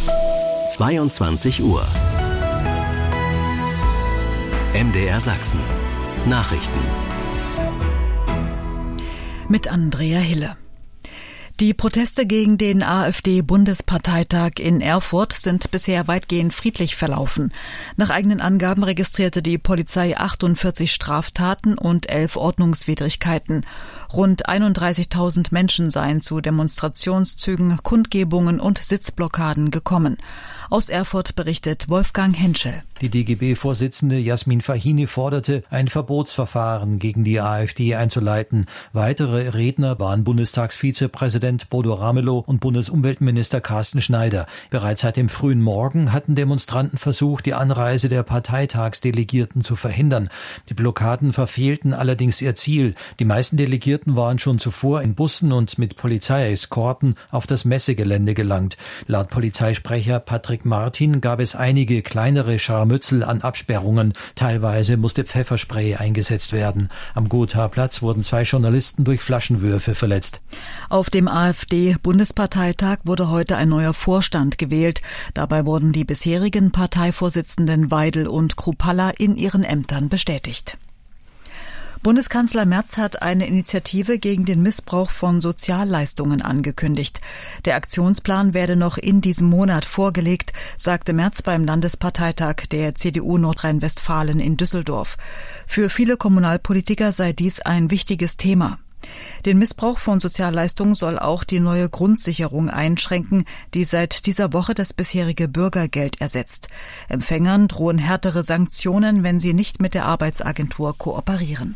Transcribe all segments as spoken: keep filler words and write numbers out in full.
zweiundzwanzig Uhr. M D R Sachsen. Nachrichten. Mit Andrea Hille. Die Proteste gegen den AfD-Bundesparteitag in Erfurt sind bisher weitgehend friedlich verlaufen. Nach eigenen Angaben registrierte die Polizei achtundvierzig Straftaten und elf Ordnungswidrigkeiten. Rund einunddreißigtausend Menschen seien zu Demonstrationszügen, Kundgebungen und Sitzblockaden gekommen. Aus Erfurt berichtet Wolfgang Henschel. Die D G B-Vorsitzende Jasmin Fahini forderte, ein Verbotsverfahren gegen die AfD einzuleiten. Weitere Redner waren Bundestagsvizepräsident Bodo Ramelow und Bundesumweltminister Carsten Schneider. Bereits seit dem frühen Morgen hatten Demonstranten versucht, die Anreise der Parteitagsdelegierten zu verhindern. Die Blockaden verfehlten allerdings ihr Ziel. Die meisten Delegierten waren schon zuvor in Bussen und mit Polizeieskorten auf das Messegelände gelangt. Laut Polizeisprecher Patrick Martin gab es einige kleinere Scharmützel an Absperrungen. Teilweise musste Pfefferspray eingesetzt werden. Am Gotha-Platz wurden zwei Journalisten durch Flaschenwürfe verletzt. Auf dem AfD-Bundesparteitag wurde heute ein neuer Vorstand gewählt. Dabei wurden die bisherigen Parteivorsitzenden Weidel und Kruppalla in ihren Ämtern bestätigt. Bundeskanzler Merz hat eine Initiative gegen den Missbrauch von Sozialleistungen angekündigt. Der Aktionsplan werde noch in diesem Monat vorgelegt, sagte Merz beim Landesparteitag der C D U Nordrhein-Westfalen in Düsseldorf. Für viele Kommunalpolitiker sei dies ein wichtiges Thema. Den Missbrauch von Sozialleistungen soll auch die neue Grundsicherung einschränken, die seit dieser Woche das bisherige Bürgergeld ersetzt. Empfängern drohen härtere Sanktionen, wenn sie nicht mit der Arbeitsagentur kooperieren.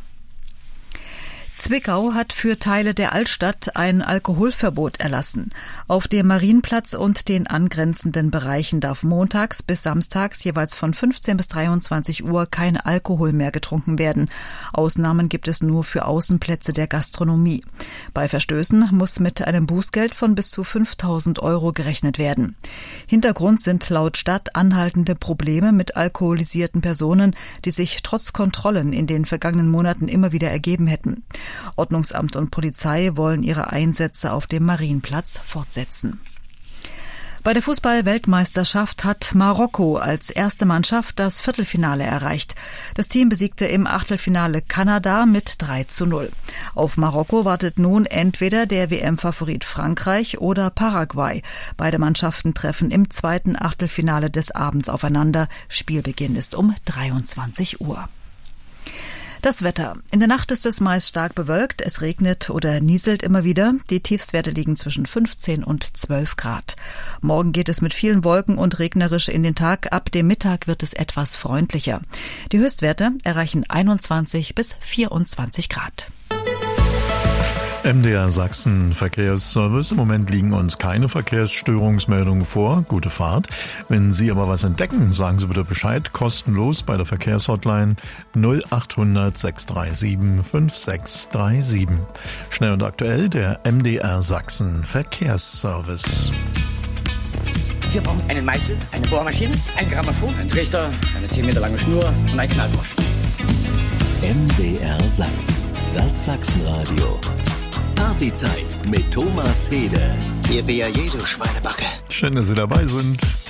Zwickau hat für Teile der Altstadt ein Alkoholverbot erlassen. Auf dem Marienplatz und den angrenzenden Bereichen darf montags bis samstags jeweils von fünfzehn bis dreiundzwanzig Uhr kein Alkohol mehr getrunken werden. Ausnahmen gibt es nur für Außenplätze der Gastronomie. Bei Verstößen muss mit einem Bußgeld von bis zu fünftausend Euro gerechnet werden. Hintergrund sind laut Stadt anhaltende Probleme mit alkoholisierten Personen, die sich trotz Kontrollen in den vergangenen Monaten immer wieder ergeben hätten. Ordnungsamt und Polizei wollen ihre Einsätze auf dem Marienplatz fortsetzen. Bei der Fußball-Weltmeisterschaft hat Marokko als erste Mannschaft das Viertelfinale erreicht. Das Team besiegte im Achtelfinale Kanada mit drei zu null. Auf Marokko wartet nun entweder der W M-Favorit Frankreich oder Paraguay. Beide Mannschaften treffen im zweiten Achtelfinale des Abends aufeinander. Spielbeginn ist um dreiundzwanzig Uhr. Das Wetter. In der Nacht ist es meist stark bewölkt. Es regnet oder nieselt immer wieder. Die Tiefstwerte liegen zwischen fünfzehn und zwölf Grad. Morgen geht es mit vielen Wolken und regnerisch in den Tag. Ab dem Mittag wird es etwas freundlicher. Die Höchstwerte erreichen einundzwanzig bis vierundzwanzig Grad. M D R Sachsen Verkehrsservice. Im Moment liegen uns keine Verkehrsstörungsmeldungen vor. Gute Fahrt. Wenn Sie aber was entdecken, sagen Sie bitte Bescheid. Kostenlos bei der Verkehrshotline null achthundert sechs drei sieben fünf sechs drei sieben. Schnell und aktuell der M D R Sachsen Verkehrsservice. Wir brauchen einen Meißel, eine Bohrmaschine, ein Grammophon, einen Trichter, eine zehn Meter lange Schnur und einen Knallfrosch. M D R Sachsen. Das Sachsenradio. Partyzeit mit Thomas Hede. Hier B A J, du Schweinebacke. Schön, dass Sie dabei sind.